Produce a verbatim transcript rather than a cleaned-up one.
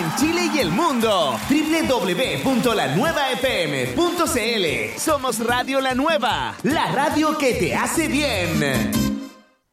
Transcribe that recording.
en Chile y el mundo. doble u doble u doble u punto la nueva f m punto c l. Somos Radio La Nueva, la radio que te hace bien.